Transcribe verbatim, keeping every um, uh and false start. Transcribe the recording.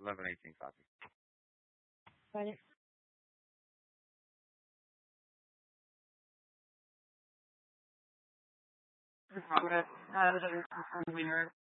eleven eighteen copy. Got it. Robert, uh, the winner.